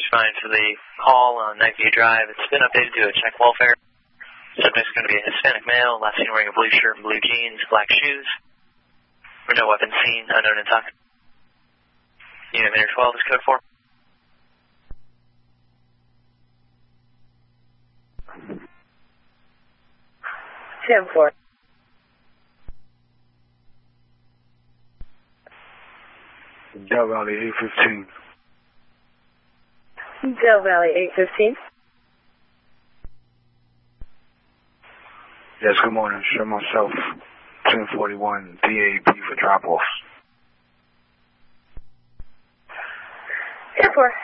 responding to the call on Knightsview Drive. It's been updated to a check welfare. Subject's going to be a Hispanic male, last seen wearing a blue shirt and blue jeans, black shoes. No weapons seen, unknown in tuck. Unit Meter 12 is code 4. Sam 4. Del Valley 815. Del Valley 815. Yes, good morning. Show myself 1041 DAB for drop-offs. Sam 4.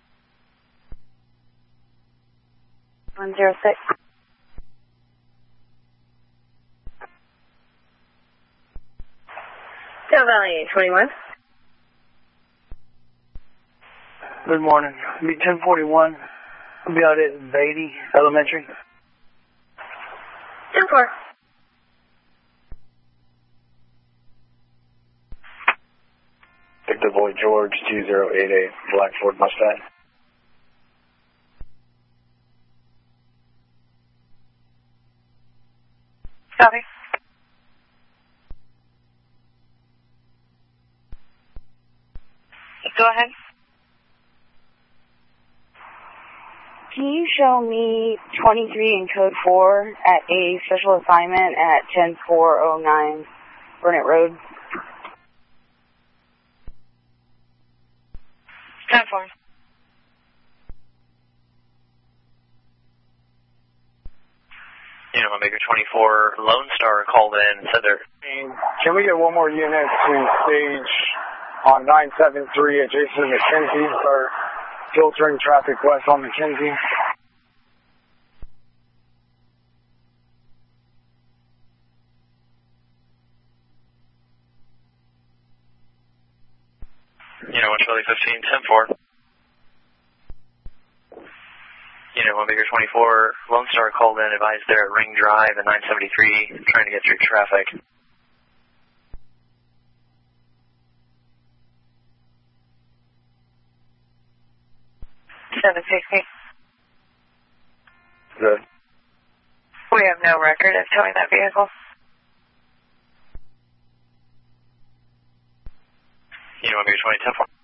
106. Del Valley 821. Good morning. It'll be 1041. I'll be out at Beatty Elementary. 10-4. Victor Boy George 2088 Black Ford Mustang. Copy. Go ahead. Can you show me 23 in code 4 at a special assignment at 10409 Burnett Road? 10-4. Unit 1 Baker 24, Lone Star called in and said they're... Can we get one more unit to stage on 973 adjacent to McKenzie? Start filtering traffic west on McKenzie. Unit 1 Charlie 15, 10-4. Unit 1 Baker 24, Lone Star called in, advised they're at Ring Drive at 973, trying to get through traffic. Good. We have no record of towing that vehicle. Unit 1 Baker 20, 10-4.